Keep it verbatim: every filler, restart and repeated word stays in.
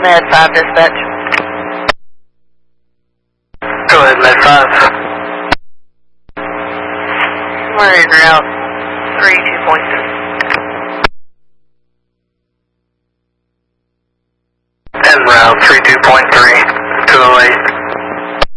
Med five dispatch. Go ahead, Med five. Where is route three two point three?